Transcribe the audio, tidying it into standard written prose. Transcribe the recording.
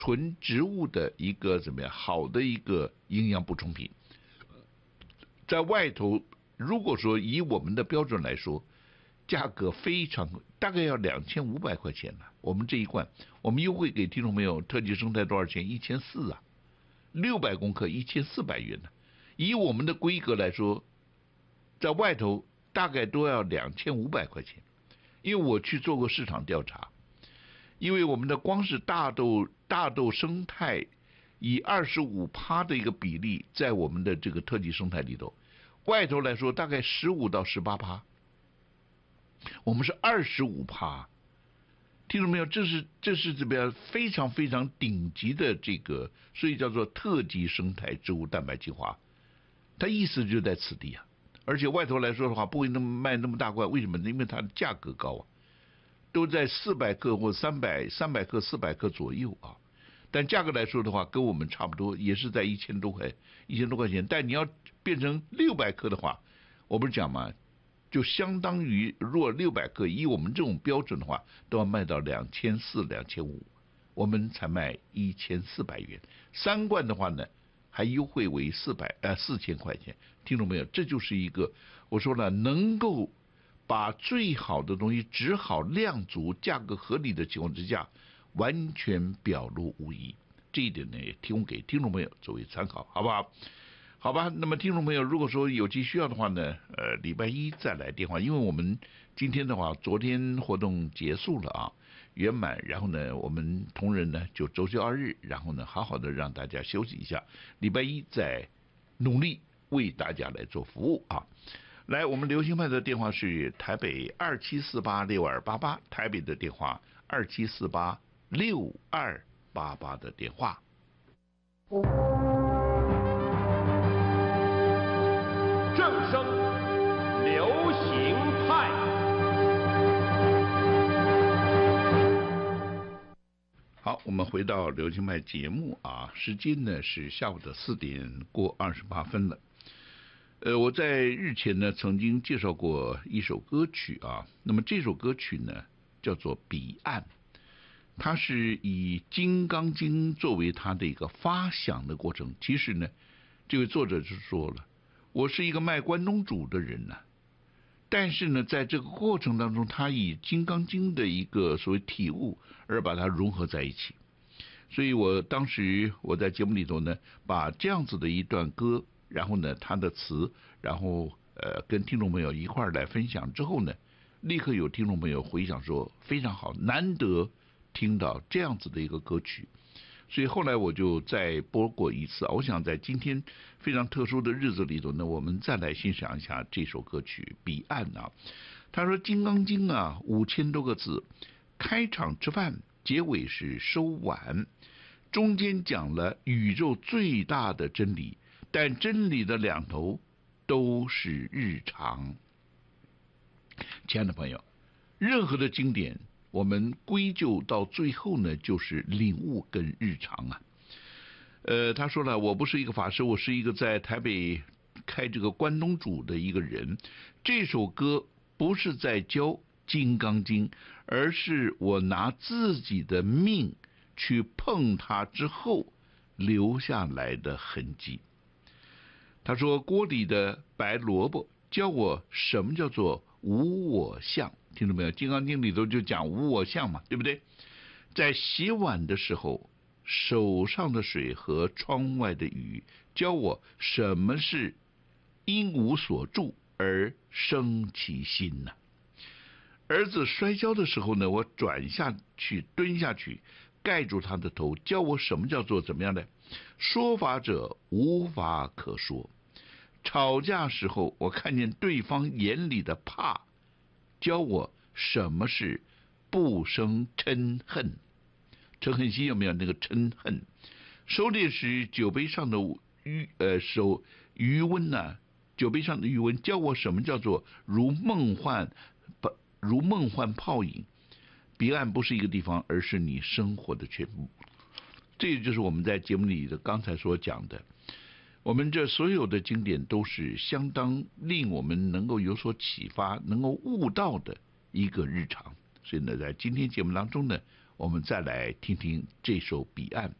纯植物的一个怎么样好的一个营养补充品，在外头如果说以我们的标准来说，价格非常大概要2500块钱了。我们这一罐，我们优惠给听众朋友，特级生态多少钱？1400啊，600公克1400元呢。以我们的规格来说，在外头大概都要2500块钱。因为我去做过市场调查，因为我们的光是大豆生态以25%的一个比例，在我们的这个特级生态里头，外头来说大概15%到18%，我们是25%。听懂没有？这是怎么样？非常非常顶级的这个，所以叫做特级生态植物蛋白精华，它意思就在此地啊。而且外头来说的话，不会卖那么大罐，为什么呢？因为它的价格高啊，都在400克或300克、400克左右啊。但价格来说的话，跟我们差不多，也是在1000多块钱。但你要变成600克的话，我不是讲嘛，就相当于若600克，以我们这种标准的话，都要卖到2400、2500，我们才卖1400元。3罐的话呢，还优惠为4000块钱，听懂没有？这就是一个我说了，能够把最好的东西质好、量足、价格合理的情况之下，完全表露无遗。这一点呢，也提供给听众朋友作为参考，好不好？好吧，那么听众朋友，如果说有其需要的话呢，礼拜一再来电话，因为我们今天的话，昨天活动结束了啊，圆满，然后呢，我们同仁呢就周休2日，然后呢，好好的让大家休息一下，礼拜一再努力为大家来做服务啊。来，我们流行派的电话是台北27486288，台北的电话27486288的电话。 正声流行派， 好，我们回到流行派节目啊，时间呢是下午的4点过28分了。我在日前呢曾经介绍过一首歌曲啊，那么这首歌曲呢叫做《彼岸》，它是以《金刚经》作为它的一个发想的过程。其实呢，这位作者就说了，我是一个卖关东煮的人呢，但是呢，在这个过程当中，他以《金刚经》的一个所谓体悟而把它融合在一起。所以我当时在节目里头呢，把这样子的一段歌，然后呢，他的词，然后跟听众朋友一块儿来分享之后呢，立刻有听众朋友回想说非常好，难得听到这样子的一个歌曲。所以后来我就再播过一次，我想在今天非常特殊的日子里头呢，我们再来欣赏一下这首歌曲《彼岸》啊。他说《金刚经》啊，5000多个字，开场吃饭，结尾是收碗，中间讲了宇宙最大的真理，但真理的两头都是日常。亲爱的朋友，任何的经典我们归咎到最后呢，就是领悟跟日常啊。他说了，我不是一个法师，我是一个在台北开这个关东煮的一个人。这首歌不是在教《金刚经》，而是我拿自己的命去碰它之后留下来的痕迹。他说，锅里的白萝卜教我什么叫做无我相，听到没有？《金刚经》里头就讲无我相嘛，对不对？在洗碗的时候，手上的水和窗外的雨教我什么是因无所住而生其心呢？儿子摔跤的时候呢，我转下去蹲下去盖住他的头，教我什么叫做怎么样的？说法者无法可说。吵架时候，我看见对方眼里的怕，教我什么是不生嗔恨。陈恨熙有没有那个嗔恨？收猎时酒杯上的余温呢？酒杯上的余温教我什么叫做如梦幻泡影。彼岸不是一个地方，而是你生活的全部。这就是我们在节目里的刚才所讲的，我们这所有的经典都是相当令我们能够有所启发，能够悟到的一个日常。所以呢，在今天节目当中呢， 我们再来听听这首《彼岸》。